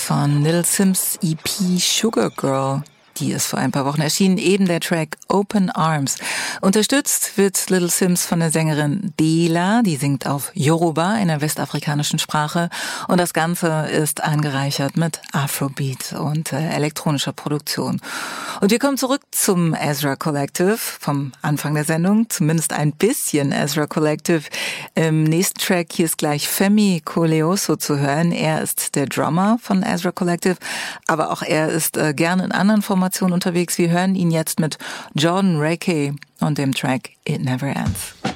von Little Simz EP Sugar Girl. Die ist vor ein paar Wochen erschienen, eben der Track Open Arms. Unterstützt wird Little Simz von der Sängerin Dela, die singt auf Yoruba, einer westafrikanischen Sprache. Und das Ganze ist angereichert mit Afrobeat und elektronischer Produktion. Und wir kommen zurück zum Ezra Collective vom Anfang der Sendung, zumindest ein bisschen Ezra Collective. Im nächsten Track hier ist gleich Femi Koleoso zu hören. Er ist der Drummer von Ezra Collective, aber auch er ist gerne in anderen Formationen unterwegs. Wir hören ihn jetzt mit Jordan Rakey und dem Track It Never Ends.